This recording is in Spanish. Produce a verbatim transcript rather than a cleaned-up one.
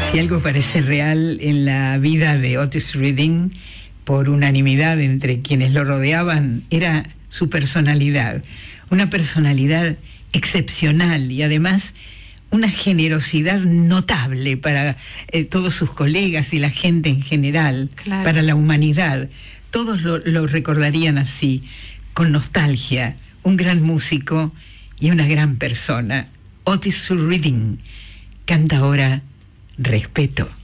Si algo parece real en la vida de Otis Redding, por unanimidad entre quienes lo rodeaban, era su personalidad. Una personalidad excepcional y además una generosidad notable para eh, todos sus colegas y la gente en general, claro, para la humanidad. Todos lo, lo recordarían así, con nostalgia. Un gran músico y una gran persona. Otis Redding canta ahora Respeto.